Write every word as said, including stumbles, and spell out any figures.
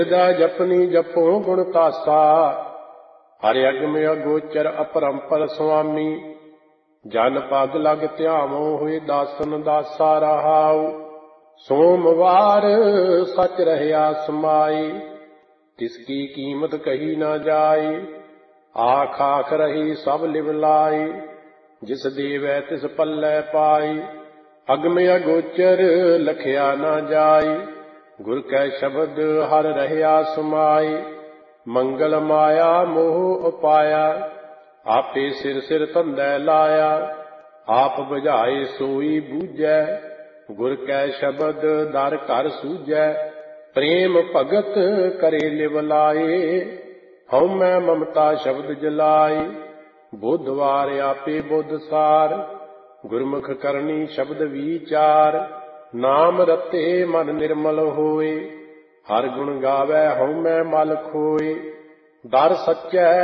ਦਾ ਜਪਨੀ ਜਪੋ ਗੁਣ ਤਾਸਾ, ਹਰਿ ਅਗਮ ਅਗੋਚਰ ਅਪਰੰਪਰ ਸੁਆਮੀ। ਜਨ ਪਗ ਲਗ ਧਿਆਵੋ ਹੋਏ ਦਾਸਨ ਦਾਸਾ ਰਹਾਉ। ਸੋਮਵਾਰ ਸਚ ਰਹਿਆ ਸਮਾਈ, ਤਿਸ ਕੀ ਕੀਮਤ ਕਹੀ ਨਾ ਜਾਈ। ਆਖ ਆਖ ਰਹੀ ਸਭ ਲਿਵ ਲਾਈ, ਜਿਸ ਦੇਵੈ ਤਿਸ ਪੱਲੇ ਪਾਈ। ਅਗਮ ਅਗੋਚਰ ਲਖਿਆ ਨਾ ਜਾਈ, ਗੁਰ ਕੈ ਸ਼ਬਦ ਹਰ ਰਹਿਆ ਸਮਾਈ। ਮੰਗਲ ਮਾਇਆ ਮੋਹ ਉਪਾਇਆ, ਆਪੇ ਸਿਰ ਸਿਰ ਧੰਦੈ ਲਾਇਆ। ਆਪ ਬੁਝਾਏ ਸੋਈ ਬੂਝੈ, ਗੁਰ ਕੈ ਸ਼ਬਦ ਦਰ ਘਰ ਸੂਝੈ। ਪ੍ਰੇਮ ਭਗਤ ਕਰੇ ਲਿਵ ਲਾਏ, ਹਉ ਮੈਂ ਮਮਤਾ ਸ਼ਬਦ ਜਲਾਈ। ਬੁੱਧ ਵਾਰ ਆਪੇ ਬੁੱਧ ਸਾਰ, ਗੁਰਮੁਖ ਕਰਨੀ ਸ਼ਬਦ ਵੀਚਾਰ। ਨਾਮ ਰਤੇ ਮਨ ਨਿਰਮਲ ਹੋਏ, ਹਰ ਗੁਣ ਗਾਵੈ ਹਉ ਮੈਂ ਮਲ ਖੋਏ। ਦਰ ਸੱਚੈ